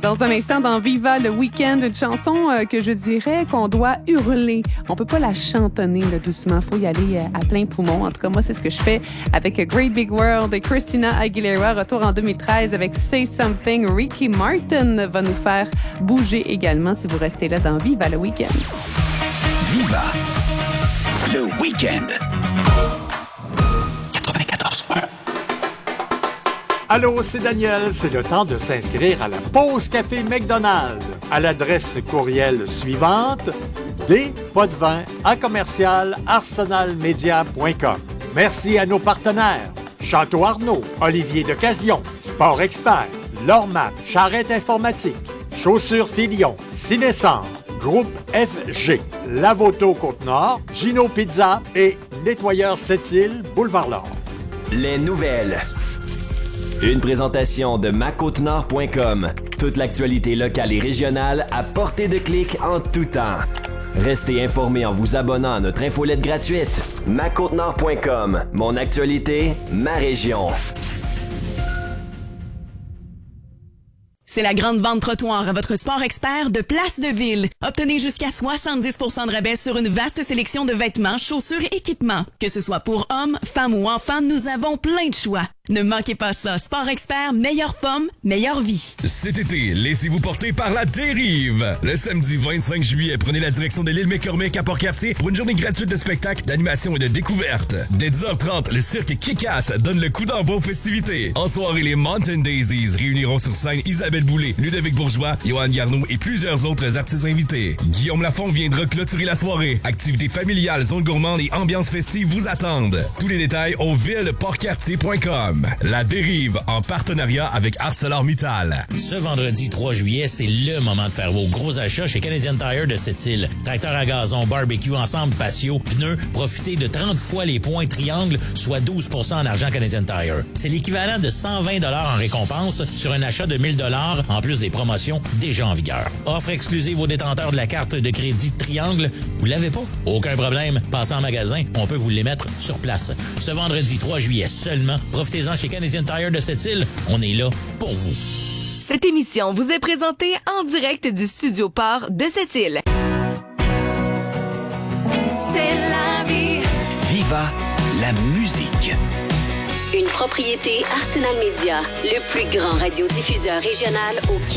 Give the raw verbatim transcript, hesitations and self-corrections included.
Dans un instant, dans Viva le Week-end, une chanson euh, que je dirais qu'on doit hurler. On peut pas la chantonner là, doucement. Faut y aller euh, à plein poumon. En tout cas, moi, c'est ce que je fais avec Great Big World et Christina Aguilera. Retour en deux mille treize avec Say Something. Ricky Martin va nous faire bouger également si vous restez là dans Viva le Week-end. Viva le Week-end. quatre-vingt-quatorze un. Allô, c'est Daniel. C'est le temps de s'inscrire à la pause café McDonald's à l'adresse courriel suivante d potvin à commercial arsenalmedia point com. Merci à nos partenaires Château Arnaud, Olivier d'Occasion, Sport Expert, Lormat, Charrette Informatique, Chaussures Filion, Cinécent, Groupe F G, Lavoto Côte-Nord, Gino Pizza et Nettoyeur Sept-Îles, Boulevard Nord. Les nouvelles. Une présentation de ma côte nord point com. Toute l'actualité locale et régionale à portée de clic en tout temps. Restez informés en vous abonnant à notre infolette gratuite. ma côte nord point com. Mon actualité, ma région. C'est la grande vente trottoir à votre Sport Expert de Place de Ville. Obtenez jusqu'à soixante-dix pour cent de rabais sur une vaste sélection de vêtements, chaussures et équipements. Que ce soit pour hommes, femmes ou enfants, nous avons plein de choix. Ne manquez pas ça. Sport Expert, meilleure forme, meilleure vie. Cet été, laissez-vous porter par la Dérive. Le samedi vingt-cinq juillet, prenez la direction de l'île McCormick à Port-Cartier pour une journée gratuite de spectacles, d'animation et de découverte. Dès dix heures trente, le cirque Kick-Ass donne le coup d'envoi aux festivités. En soirée, les Mountain Daisies réuniront sur scène Isabelle Boulay, Ludovic Bourgeois, Johan Garneau et plusieurs autres artistes invités. Guillaume Lafont viendra clôturer la soirée. Activités familiales, zones gourmandes et ambiance festive vous attendent. Tous les détails au ville port cartier point com. La Dérive, en partenariat avec ArcelorMittal. Ce vendredi trois juillet, c'est le moment de faire vos gros achats chez Canadian Tire de Sept-Îles. Tracteur à gazon, barbecue, ensemble, patio, pneus, profitez de trente fois les points triangle, soit douze pour cent en argent Canadian Tire. C'est l'équivalent de cent vingt dollars en récompense sur un achat de mille dollars, en plus des promotions déjà en vigueur. Offre exclusive aux détenteurs de la carte de crédit Triangle. Vous l'avez pas? Aucun problème. Passez en magasin, on peut vous les mettre sur place. Ce vendredi trois juillet seulement, profitez-en chez Canadian Tire de Sept-Îles. On est là pour vous. Cette émission vous est présentée en direct du Studio Port de Sept-Îles. C'est la vie. Viva la musique. Une propriété Arsenal Media, le plus grand radiodiffuseur régional au Québec.